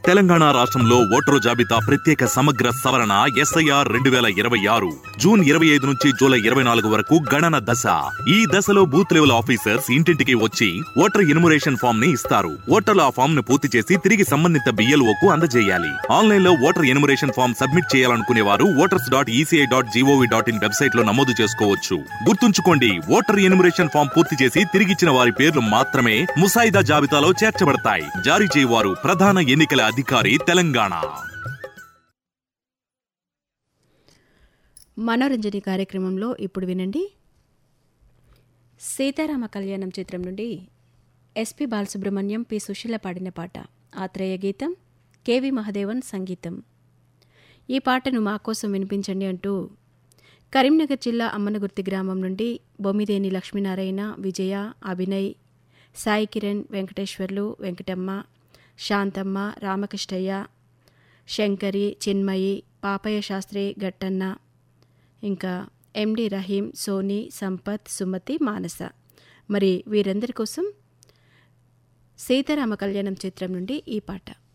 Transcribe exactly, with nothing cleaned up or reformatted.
తెలంగాణ రాష్ట్రంలో ఓటరు జాబితా ప్రత్యేక సమగ్ర సవరణ ఎస్ఐఆర్ రెండు వేల ఇరవై ఆరు జూన్ ఇరవై ఐదు నుంచి జూలై ఇరవై నాలుగు వరకు గణన దశ. ఈ దశలో బూత్ లెవెల్ ఆఫీసర్స్ ఇంటింటికి వచ్చి ఓటర్ ఎన్యుమరేషన్ ఫామ్ ని ఇస్తారు. ఓటర్లు ఆ ఫామ్ ను పూర్తి చేసి తిరిగి సంబంధిత బిఎల్ఓ కు అందజేయాలి. ఆన్లైన్ లో ఓటర్ ఎన్యుమరేషన్ ఫామ్ సబ్మిట్ చేయాలనుకునే వారు voters dot ECI dot GOV dot in website లో నమోదు చేసుకోవచ్చు. గుర్తుంచుకోండి, ఓటర్ ఎన్యుమరేషన్ ఫామ్ పూర్తి చేసి తిరిగిచ్చిన వారి పేర్లు మాత్రమే ముసాయిదా జాబితాలో చేర్చబడతాయి. జారీ చేయవారు ప్రధాన ఎన్నికల అధికారి, తెలంగాణ. మనోరంజని కార్యక్రమంలో ఇప్పుడు వినండి, సీతారామ కళ్యాణం చిత్రం నుండి ఎస్పి బాలసుబ్రహ్మణ్యం, పి సుశీల పాడిన పాట. ఆత్రేయ గీతం, కెవి మహదేవన్ సంగీతం. ఈ పాటను మా కోసం వినిపించండి అంటూ కరీంనగర్ జిల్లా అమ్మనగుర్తి గ్రామం నుండి బొమ్మిదేని లక్ష్మీనారాయణ, విజయ, అభినయ్, సాయి కిరణ్, వెంకటేశ్వర్లు, వెంకటమ్మ, శాంతమ్మ, రామకృష్ణయ్య, శంకరి, చిన్మయి, పాపయ్య శాస్త్రి, గట్టన్న, ఇంకా ఎండి రహీం, సోని, సంపత్, సుమతి, మానస. మరి వీరందరి కోసం సీతారామ కళ్యాణం చిత్రం నుండి ఈ పాట.